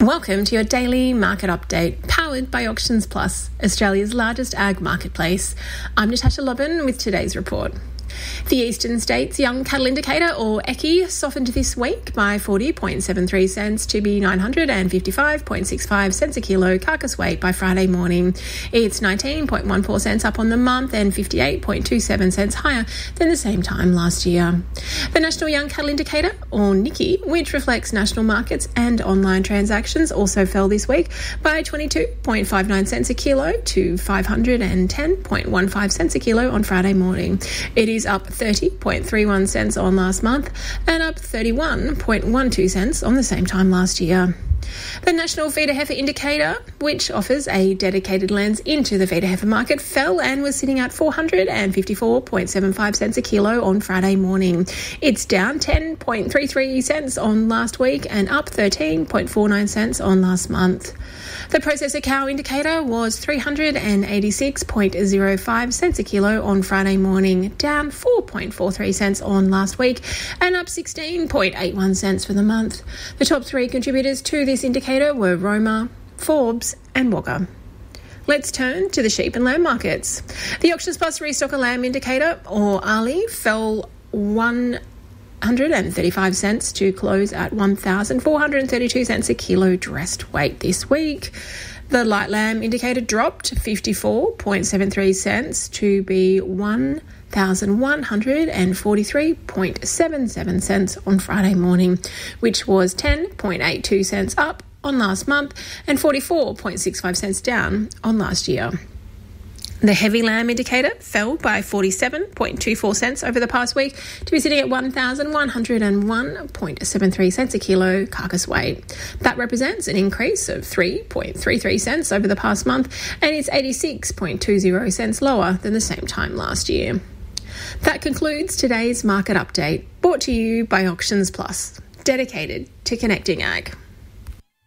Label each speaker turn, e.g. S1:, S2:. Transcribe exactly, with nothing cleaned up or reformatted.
S1: Welcome to your daily market update, powered by Auctions Plus, Australia's largest ag marketplace. I'm Natasha Lobban with today's report. The Eastern States Young Cattle Indicator, or E C I, softened this week by forty point seven three cents to be nine hundred fifty-five point six five cents a kilo carcass weight by Friday morning. It's nineteen point one four cents up on the month and fifty-eight point two seven cents higher than the same time last year. The National Young Cattle Indicator, or N I C I, which reflects national markets and online transactions, also fell this week by twenty-two point five nine cents a kilo to five hundred ten point one five cents a kilo on Friday morning. It is up thirty point three one cents on last month and up thirty-one point one two cents on the same time last year. The National Feeder Heifer Indicator, which offers a dedicated lens into the feeder heifer market, fell and was sitting at four hundred fifty-four point seven five cents a kilo on Friday morning. It's down ten point three three cents on last week and up thirteen point four nine cents on last month. The Processor Cow Indicator was three hundred eighty-six point zero five cents a kilo on Friday morning, down four point four three cents on last week and up sixteen point eight one cents for the month. The top three contributors to this indicator were Roma, Forbes and Wagga. Let's turn to the sheep and lamb markets. The Auctions Plus Restocker Lamb Indicator, or A L I, fell one hundred thirty-five cents to close at one thousand four hundred thirty-two cents a kilo dressed weight this week. The Light Lamb Indicator dropped fifty-four point seven three cents to be one thousand one hundred forty-three point seven seven cents on Friday morning, which was ten point eight two cents up on last month and forty-four point six five cents down on last year. The Heavy Lamb Indicator fell by forty-seven point two four cents over the past week to be sitting at one thousand one hundred one point seven three cents a kilo carcass weight. That represents an increase of three point three three cents over the past month, and it's eighty-six point two zero cents lower than the same time last year. That concludes today's market update, brought to you by Auctions Plus, dedicated to connecting ag.